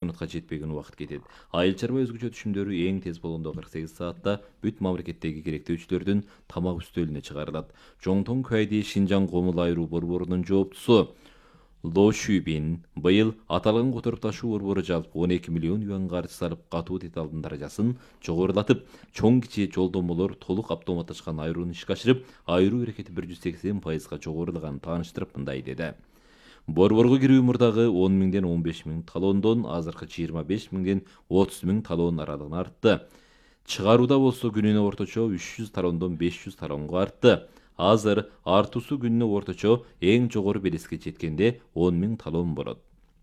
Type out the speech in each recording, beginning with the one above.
минутка жетпеген убакыт кетет. Айыл чарба өзгөчө түшүмдөрү эң тез болгондо 48 саатта бүт мамлекеттеги керектөөчүлөрдүн тамак үстөлүнө чыгарылат. Жоңтоң Куайди Шинжаң Комул айруу борборунун жооптусу Ло Шүбин быйыл аталган которуп ташуу борбору жалпы 12 миллион юан каржы салып катуу деталдын даражасын жогорулатып, чоң кичи жолдомолор толук автоматташкан айрууну ишке ашырып, айруу берекети 180%га жогорулганын тааныштырып мындай деди. Борборго кирүү мурдагы 10 миңден 15 миң талондон азыркы 25 миңден 30 миң талон аралыгына артты. Чыгарууда болсо күнүнө орточо 300 талондон 500 талонго артты. Азыр артуусу күнүнө орточо эң жогору белеске жеткенде 10 миң талон болот.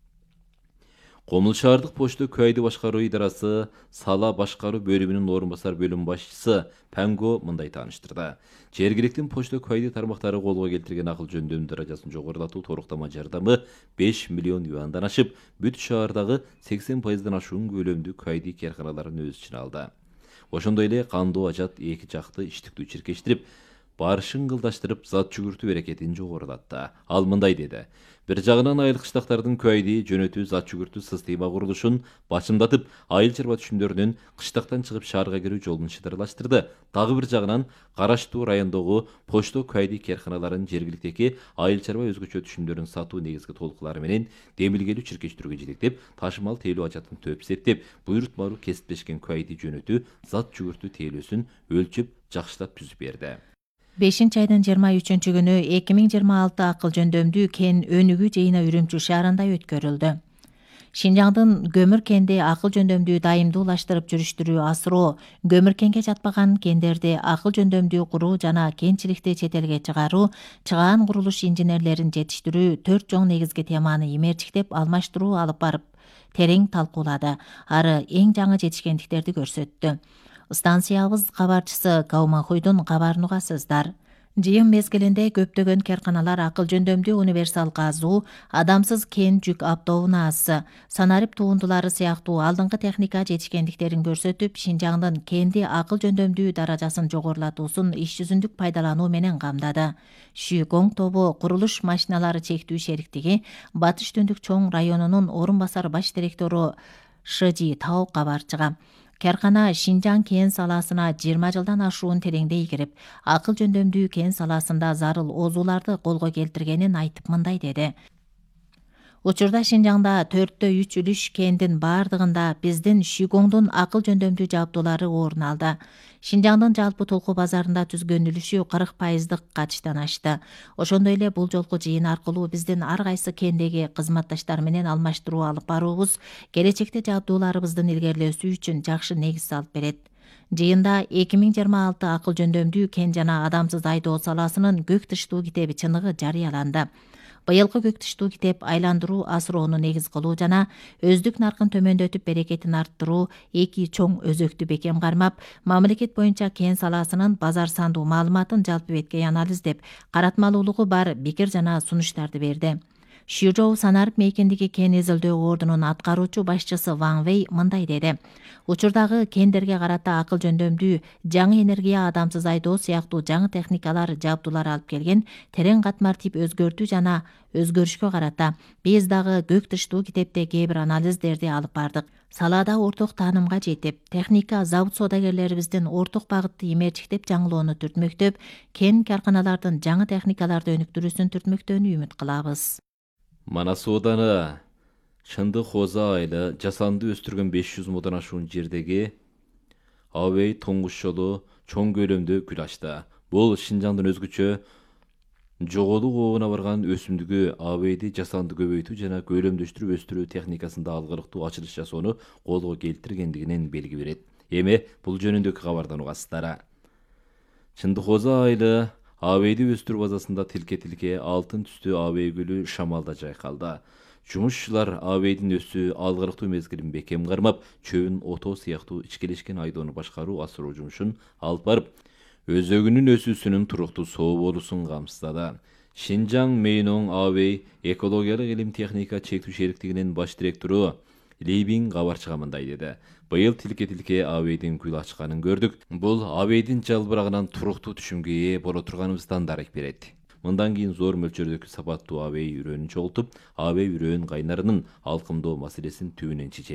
Комул шаардык почта Куайди башкаруу идарасы сала башкаруу бөлүмүнүн орун басар бөлүм башчысы Панго мындай тааныштырды. Жергиликтүү почта Куайди тармактары колго келтирген акыл жөндөмдү даражасын жогорулатуу торуктама жардамы 5 миллион юандан ашып, бүт шаардагы 80%дан ашуун көлөмдүү Куайди карканаларын өз ичине алды. Ошондой эле кандуу ажат эки жакты иштиктүү чиркештирип, барышын кылдаштырып, зат жүгүртүү берекетин жогорулатты. Ал мындай деди: бир жагынан айыл кыштактардын Куайди жөнөтүү зат жүгүртүү система курулушун бачымдатып, айыл чарба түшүмдөрүнүн кыштактан чыгып шаарга кирүү жолун шыдырлаштырды. Дагы бир жагынан караштуу райондогу почта Куайди карканаларын жергиликтеги айыл чарба өзгөчө түшүмдөрүн сатуу негизги толуктулары менен демилгелүү чиркештирүүгө жетектеп, ташымал тейлөө ажатын төп септеп, буйрутмалуу кесиптешкен Куайди жөнөтүү зат жүгүртүү тейлөөсүн өлчөп, жакшылап түзүп берди. 5-айдын 23 күнү 2026 акыл жөндөмдүү кен өнүгүү жыйыны Үрүмчү шаарында өткөрүлдү. Шинжаңдын көмүр кенди акыл жөндөмдүү дайымдуулаштырып жүрүштүрүү асыроо, көмүр кенге жатпаган кендерди акыл жөндөмдүү куруу жана кенчиликти чет элге чыгаруу, чыгаан курулуш инженерлерин жетиштирүү 4 чоң негизги теманы имерчиктеп алмаштыруу алып барып, терең талкуулады. Ары эң жаңы жетишкендиктерди көрсөттү. Станциябыз кабарчысы Каумахуйдун кабарын угасыздар. Жыйын мезгилинде көптөгөн карканалар акыл жөндөмдүү универсал казуу, адамсыз кен жүк автобунасы, санарип туундулары сыяктуу алдыңкы техника жетишкендиктерин көрсөтүп, Шинжаңдын кенди акыл жөндөмдүү даражасын жогорулатуусун иш жүзүндүк пайдалануу менен камдады. Шүйгоң тобу курулуш машиналары чектүү шериктиги Батыш Түндүк чоң районунун орун басар баш директору Шыжи Тау кабарчыга: каркана Шинжаң кен саласына 20 жылдан ашуун тереңдей кирип, акыл жөндөмдүү кен саласында зарыл оозуларды колго келтиргенин айтып мындай деди: Учурда Шинжаңда 4/3 үлүш кендин бардыгында биздин Шүйгоңдун акыл жөндөмдүү жабдуулары орун алды. Шинжаңдын жалпы толку базарында түзгөн үлүшү 40% катыштан ашты. Ошондой эле бул жолку жыйын аркылуу биздин ар кайсы кендеги кызматташтар менен алмаштыруу алып баруубуз келечекте жабдууларыбыздын илгерилөөсү үчүн жакшы негиз салып берет. Жыйында 2026 акыл жөндөмдүү кен жана адамсыз айдоо саласынын көк тыштуу китеби чыныгы жарыяланды. Быйылкы көк тыштуу китеп айландыруу асыроону негиз кылуу жана өздүк наркын төмөндөтүп берекетин арттыруу эки чоң өзөктү бекем кармап, мамлекет боюнча кен саласынын базар сандуу маалыматын жалпы беткей анализдеп, каратмалуулугу бар пикир жана сунуштарды берди. Шүжоу санарип мейкиндиги кен изилдөө ордунун аткаруучу башчысы Ван Вэй мындай деди: учурдагы кендерге карата акыл жөндөмдүү жаңы энергия, адамсыз айдоо сыяктуу жаңы техникалар, жабдуулар алып келген терең катмар тип өзгөртүү жана өзгөрүшкө карата биз дагы көк тыштуу китепте кээ бир анализдерди алып бардык. Салаада орток таанымга жетип, техника, завод соодагерлерибиздин орток багытты имерчиктеп жаңылоону түртмөктөп, кен карканалардын жаңы техникаларды өнүктүрүүсүн түртмөктөөнү үмүт кылабыз. Манас ооданы Чындык Хоза айылы жасанды өстүргөн 500 мудан ашуун жердеги Абей тоңгуш жолу чоң көлөмдө гүл ачты. Бул Шинжаңдын өзгөчө жоголуу оогуна барган өсүмдүгү Абейди жасанды көбөйтүү жана көлөмдөштүрүп өстүрүү техникасында алгылыктуу ачылыш жасоону колго келтиргендигинен белги берет. Эми бул жөнүндөгү кабардан угасыздар. Чындык Хоза айылы Абейди өстүрүү базасында тилке-тилке алтын түстүү абей гүлү шамалда жайкалды. Жумушчулар абейдин өсүү алгылыктуу мезгилин бекем кармап, чөбүн отоо сыяктуу ичкелешкен айдоону башкаруу асыроо жумушун алып барып, өзөгүнүн өсүүсүнүн туруктуу соо болуусун камсыздады. Шинжаң Мейноң Абей экологиялык илим техника чектүү шериктигинин баш директору Лейбин кабарчыга мындай деди: быйыл тилке-тилке абейдин гүл ачканын көрдүк. Бул абейдин жалбырагынан туруктуу түшүмгө ээ боло турганыбыздан дарек берет. Мындан кийин зор мөлчөрдөгү сапаттуу абей үрөөнүн чогултуп, абей үрөөн кайнарынын алкымдоо маселесин түбүнөн чечебиз.